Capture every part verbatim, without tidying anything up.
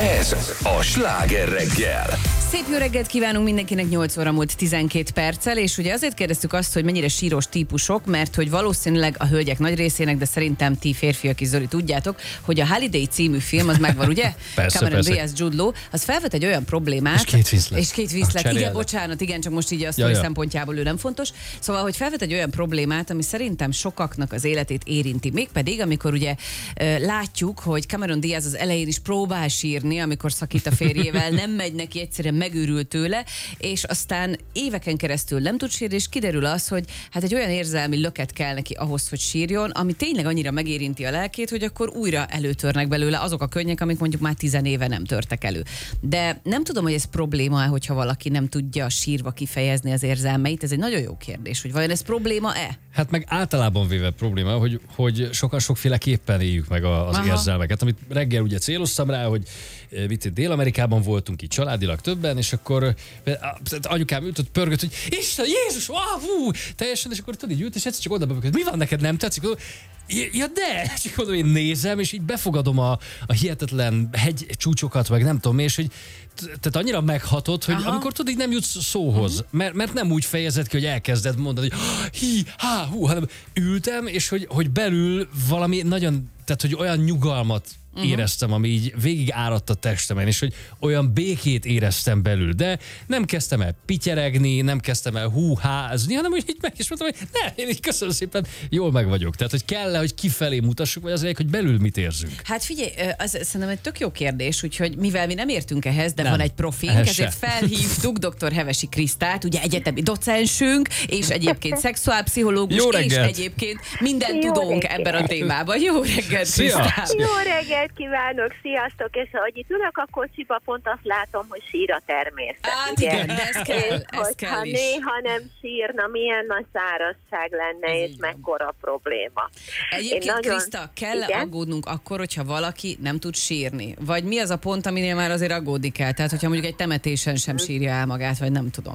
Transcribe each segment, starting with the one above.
Ez a Sláger reggel. Szép jó reggelt kívánunk mindenkinek, nyolc óra múlt tizenkét perccel, és ugye azért kérdeztük azt, hogy mennyire síros típusok, mert hogy valószínűleg a hölgyek nagy részének, de szerintem ti férfiak is, Zoli, tudjátok, hogy a Holiday című film, az megvan, ugye? Persze, Cameron persze. Diaz, Jude Law, az felvet egy olyan problémát. És Kate Winslet. És Kate Winslet, Ah, igen, bocsánat, igen, csak most így a sztori Ja, ja. szempontjából ő nem fontos. Szóval, hogy felvet egy olyan problémát, ami szerintem sokaknak az életét érinti. Mégpedig, amikor ugye ö, látjuk, hogy Cameron Diaz az elején is próbál sírni, amikor szakít a férjével, nem megy neki, egyszerűen megőrül tőle, és aztán éveken keresztül nem tud sírni, és kiderül az, hogy hát egy olyan érzelmi löket kell neki ahhoz, hogy sírjon, ami tényleg annyira megérinti a lelkét, hogy akkor újra előtörnek belőle azok a könnyek, amik mondjuk már tizenéve nem törtek elő. De nem tudom, hogy ez probléma-e, hogyha valaki nem tudja sírva kifejezni az érzelmeit. Ez egy nagyon jó kérdés, hogy vajon ez probléma-e? Hát meg általában véve probléma, hogy, hogy sokan sokféleképpen éljük meg a, az Aha. érzelmeket. Amit reggel ugye céloztam rá, hogy eh, mit, Dél-Amerikában voltunk így családilag többen, és akkor eh, anyukám ült ott pörgött, hogy Isten, Jézus, ah, hú, teljesen, és akkor tudod, így ült, és egyszer csak oda bebökött, mi van neked, nem tetszik? Ja, de! És akkor én nézem, és így befogadom a, a hihetetlen hegycsúcsokat, meg nem tudom, és hogy tehát annyira meghatott, hogy Aha. amikor tudod, így nem jutsz szóhoz, uh-huh. mert, mert nem úgy fejezed ki, hogy elkezded mondani, hogy hi, há, hú, hanem ültem, és hogy, hogy belül valami nagyon, tehát hogy olyan nyugalmat uh-huh. éreztem, ami így végig áradt a testemen, és hogy olyan békét éreztem belül, de nem kezdtem el pityeregni, nem kezdtem el húházni, hanem hogy így meg is mondtam, hogy ne, én így köszönöm szépen, jól meg vagyok. Tehát, hogy kell, hogy kifelé mutassuk, vagy az elég, hogy belül mit érzünk. Hát figyelj, az szerintem egy tök jó kérdés, úgyhogy mivel mi nem értünk ehhez, de Nem, van egy profink, ehhez ezért se. felhívtuk doktor Hevesi Krisztát, ugye egyetemi docensünk, és egyébként szexuálpszichológus, Jó és reggelt! egyébként minden Jó tudónk reggelt! ebben a témában. Jó reggelt, Szia! Krisztán! Jó reggelt kívánok, sziasztok, és ahogy itt ülök a kocsiba, pont azt látom, hogy sír a természet. Hát ugye? igen, de ez kell, És ez hogyha kell is. néha nem sírna, milyen nagy szárazság lenne, Ez és így van. mekkora probléma. Egyébként, Én nagyon- Kriszta, kell Igen? aggódnunk akkor, hogyha valaki nem tud sírni? Vagy mi az a pont, aminél már azért aggódni kell? Tehát, hogyha mondjuk egy temetésen sem sírja el magát, vagy nem tudom.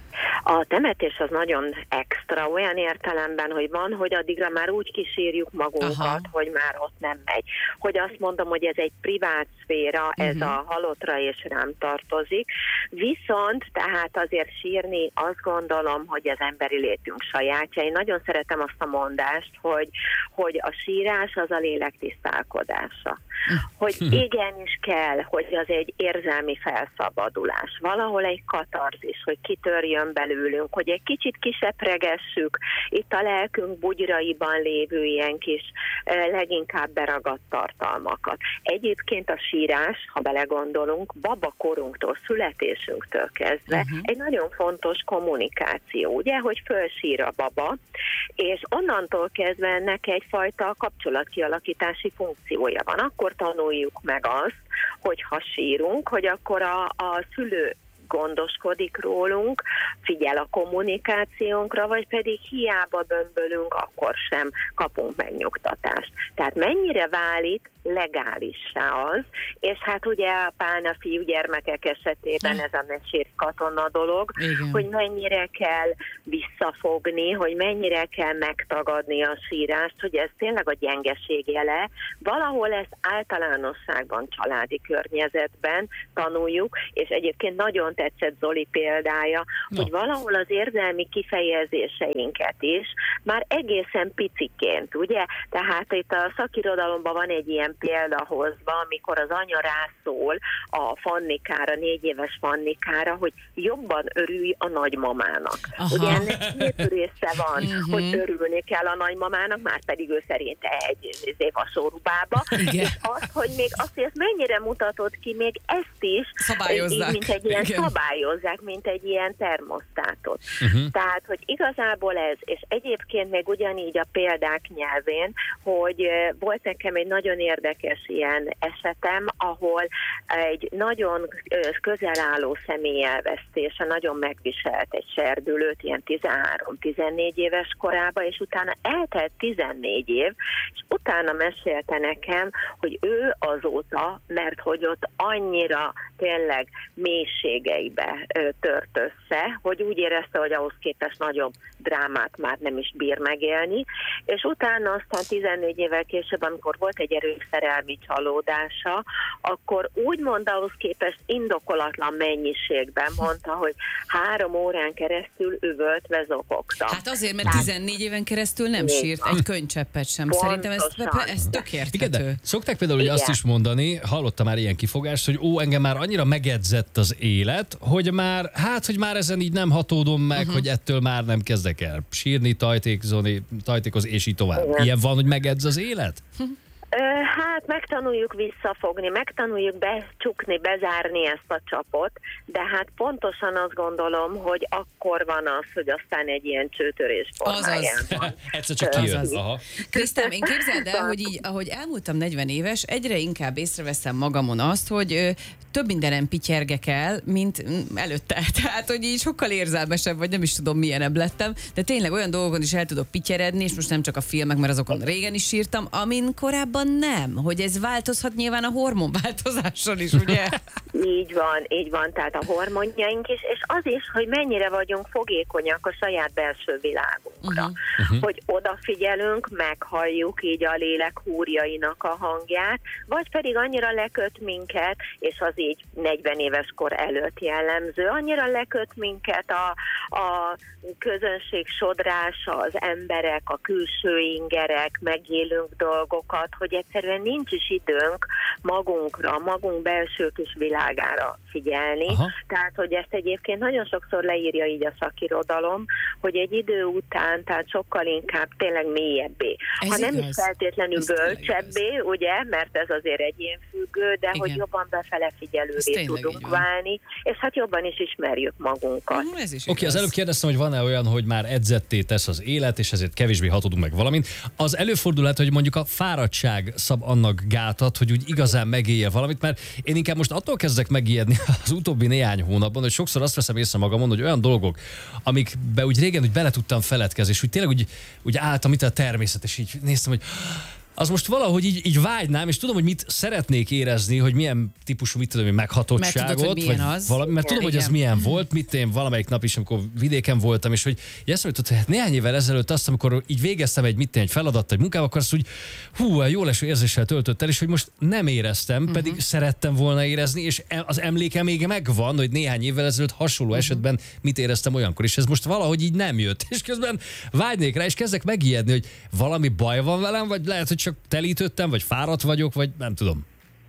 A temetés az nagyon extra, olyan értelemben, hogy van, hogy addigra már úgy kísérjük magunkat, Aha. hogy már ott nem megy. Hogy azt mondom, hogy ez egy privát szféra, ez Uh-huh. a halottra és rám tartozik. Viszont tehát azért sírni azt gondolom, hogy az emberi létünk sajátja. Én nagyon szeretem azt a mondást, hogy, hogy a sírás az a lélek tisztálkodása. Hogy igenis kell, hogy az egy érzelmi felszabadulás. Valahol egy katarzis, hogy kitörjön belőlünk, hogy egy kicsit kisepregessük itt a lelkünk bugyraiban lévő ilyen kis eh, leginkább beragadt tartalmakat. Egyébként a sírás, ha belegondolunk, babakorunktól, születésünktől kezdve Uh-huh. egy nagyon fontos kommunikáció, ugye, hogy fölsír a baba, és onnantól kezdve ennek egyfajta kapcsolatkialakítási funkciója van. Akkor tanuljuk meg azt, hogy ha sírunk, hogy akkor a, a szülő gondoskodik rólunk, figyel a kommunikációnkra, vagy pedig hiába bömbölünk, akkor sem kapunk megnyugtatást. Tehát mennyire válik legálissá az, és hát ugye a pálna fiúgyermekek esetében ez a mesét katona dolog, Igen. hogy mennyire kell visszafogni, hogy mennyire kell megtagadni a sírást, hogy ez tényleg a gyengeség jele. Valahol ezt általánosságban, családi környezetben tanuljuk, és egyébként nagyon tetszett Zoli példája, No. hogy valahol az érzelmi kifejezéseinket is már egészen piciként, ugye? Tehát itt a szakirodalomban van egy ilyen példa hozva, amikor az anya rászól a Fannikára, négy éves Fannikára, hogy jobban örülj a nagymamának. Aha. Ugye ennek két része van, Mhm. hogy örülni kell a nagymamának, már pedig ő szerint egy évasórubába. Igen. És azt, hogy még azt, hogy ezt mennyire mutatod ki, még ezt is Szabályozzák. így, mint egy ilyen Igen. szabályozzák, mint egy ilyen termosztátot. Uh-huh. Tehát, hogy igazából ez, és egyébként még ugyanígy a példák nyelvén, hogy eh, volt nekem egy nagyon érdekes ilyen esetem, ahol egy nagyon eh, közel álló személy elvesztése nagyon megviselt egy serdülőt, ilyen tizenhárom-tizennégy éves korába, és utána eltelt tizennégy év, és utána mesélte nekem, hogy ő azóta, mert hogy ott annyira tényleg mélységeibe ö, tört össze, hogy úgy érezte, hogy ahhoz képest nagyobb drámát már nem is bír megélni, és utána aztán tizennégy évvel később, amikor volt egy erős szerelmi csalódása, akkor úgymond ahhoz képest indokolatlan mennyiségben mondta, hogy három órán keresztül üvöltve zokogta. Hát azért, mert tizennégy éven keresztül nem sírt egy könycseppet sem. Pontosan. Szerintem ez, ez tök érthető. Igen, de szokták például ugye azt is mondani, hallottam már ilyen kifogást, hogy ó, engem már annyira megedzett az élet, hogy már, hát, hogy már ezen így nem hatódom meg, uh-huh. hogy ettől már nem kezdek el sírni, tajtékozni, tajtékozni, és így tovább. Igen. Ilyen van, hogy megedz az élet? Hát megtanuljuk visszafogni, megtanuljuk becsukni, bezárni ezt a csapot, de hát pontosan azt gondolom, hogy akkor van az, hogy aztán egy ilyen csőtörés formájában. Egyszer csak kijön. Krisztám, én képzeld el, hogy így, ahogy elmúltam negyven éves, egyre inkább észreveszem magamon azt, hogy ö, több mindenem pityergek el, mint előtte. Tehát, hogy így sokkal érzelmesebb, vagy nem is tudom, milyenebb lettem, de tényleg olyan dolgokon is el tudok pityeredni, és most nem csak a filmek, mert azokon régen is sírtam, amin korábban nem, hogy ez változhat nyilván a hormonváltozáson is, ugye? Így van, így van, tehát a hormonjaink is, és az is, hogy mennyire vagyunk fogékonyak a saját belső világunkra. Uh-huh. Uh-huh. Hogy odafigyelünk, meghalljuk így a lélek húrjainak a hangját, vagy pedig annyira leköt minket, és az így negyven éves kor előtt jellemző, annyira leköt minket a, a közönség sodrása, az emberek, a külső ingerek, megélünk dolgokat, hogy egyszerűen nincs is időnk magunkra, magunk belső kis világára figyelni. Aha. Tehát, hogy ezt egyébként nagyon sokszor leírja így a szakirodalom, hogy egy idő után, tehát sokkal inkább tényleg mélyebbé. Ez ha nem igaz. Is feltétlenül ez bölcsebbé, ugye, mert ez azért egyénfüggő, de igen. hogy jobban befele figyelővé tudunk válni, és hát jobban is ismerjük magunkat. Uh, Oké, okay, az előbb kérdeztem, hogy van-e olyan, hogy már edzetté tesz az élet, és ezért kevésbé hatodunk meg valamint. Az előfordulhat, hogy mondjuk a fáradtság szab annak gátat, hogy úgy igazán megélje valamit, mert én inkább most attól kezdek megijedni az utóbbi néhány hónapban, hogy sokszor azt veszem észre magamon, hogy olyan dolgok, amikbe úgy régen úgy bele tudtam feledkezni, és úgy tényleg úgy, úgy álltam itt a természet, és így néztem, hogy az most valahogy így, így vágynám, és tudom, hogy mit szeretnék érezni, hogy milyen típusú, mit tudom, meghatottságot, mert, tudod, hogy vagy valami, mert tudom, hogy ez milyen volt, mit én valamelyik nap is, amikor vidéken voltam, és hogy ezt mondtad, hogy hát néhány évvel ezelőtt azt, amikor így végeztem egy, mit én, egy feladat, egy munkával, akkor azt úgy, hú, jó leső érzéssel töltött el, és hogy most nem éreztem, uh-huh. pedig szerettem volna érezni, és az emlékem még megvan, hogy néhány évvel ezelőtt hasonló uh-huh. esetben mit éreztem olyankor, és ez most valahogy így nem jött, és közben vágynék rá, és kezdek megijedni, hogy valami baj van velem, vagy lehet, hogy csak telítődtem, vagy fáradt vagyok, vagy nem tudom.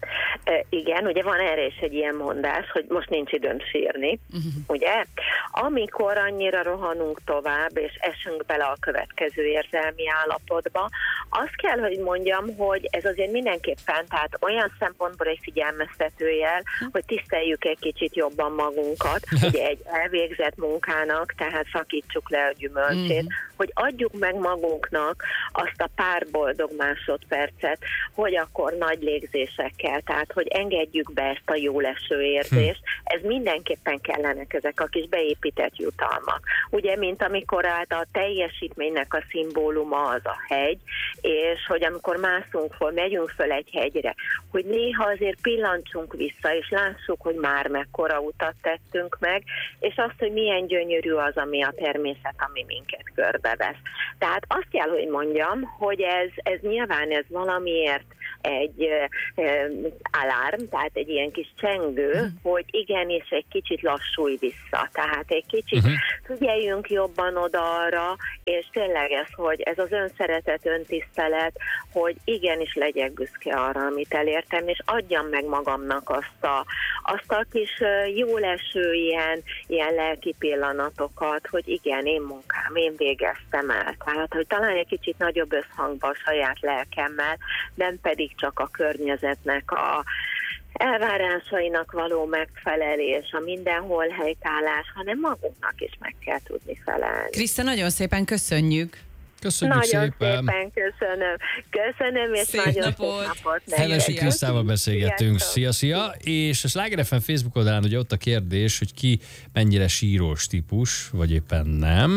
Igen, ugye van erre is egy ilyen mondás, hogy most nincs időm sírni, uh-huh. ugye? Amikor annyira rohanunk tovább, és esünk bele a következő érzelmi állapotba, azt kell, hogy mondjam, hogy ez azért mindenképpen, tehát olyan szempontból egy figyelmeztetőjel, hogy tiszteljük egy kicsit jobban magunkat, ugye egy elvégzett munkának, tehát szakítsuk le a gyümölcsét, uh-huh. hogy adjuk meg magunknak azt a pár boldog másodpercet, hogy akkor nagy légzésekkel, tehát hogy engedjük be ezt a jó leső érzést, ez mindenképpen kellenek ezek a kis beépített jutalmak. Ugye, mint amikor át a teljesítménynek a szimbóluma az a hegy, és hogy amikor mászunk föl, megyünk föl egy hegyre, hogy néha azért pillancsunk vissza, és lássuk, hogy már mekkora utat tettünk meg, és azt, hogy milyen gyönyörű az, ami a természet, ami minket körbevesz. Tehát azt kell, hogy mondjam, hogy ez, ez nyilván ez valamiért egy e, alarm, tehát egy ilyen kis csengő, uh-huh. hogy igenis egy kicsit lassulj vissza. Tehát egy kicsit uh-huh. figyeljünk jobban oda arra, és tényleg ez, hogy ez az önszeretet, öntisztelet, hogy igenis legyek büszke arra, amit elértem, és adjam meg magamnak azt a, azt a kis jó leső ilyen, ilyen lelki pillanatokat, hogy igen, én munkám, én végeztem el. Tehát, hogy talán egy kicsit nagyobb összhangban a saját lelkemmel, nem pedig csak a környezetnek a elvárásainak való megfelelés, a mindenhol helytállás, hanem magunknak is meg kell tudni felelni. Kriszta, nagyon szépen köszönjük! Köszönjük nagyon szépen! szépen köszönöm. Köszönöm, és szép nagyon napot. szép napot. Felesi Krisztával beszélgettünk. Szia, szia! És a Sláger ef em Facebook oldalán ugye ott a kérdés, hogy ki mennyire sírós típus, vagy éppen nem.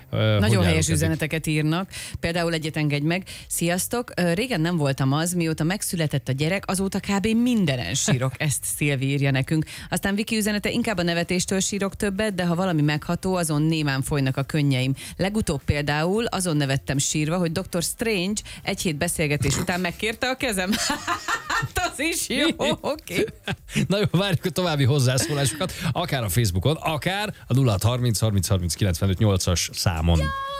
Nagyon helyes üzeneteket írnak. Például egyet engedj meg. Sziasztok! Régen nem voltam az, mióta megszületett a gyerek, azóta kb. Mindenen sírok. Ezt Szilvi írja nekünk. Aztán Viki üzenete, inkább a nevetéstől sírok többet, de ha valami megható, azon némán folynak a könnyeim. Legutóbb például azon nevettem sírva, hogy doktor Strange egy hét beszélgetés után megkérte a kezem. Hát az is jó, oké. Okay. Na jó, várjuk a további hozzászólásokat, akár a Facebookon, akár a nulla hat harminc harminc harminc kilencvenöt nyolcas számon.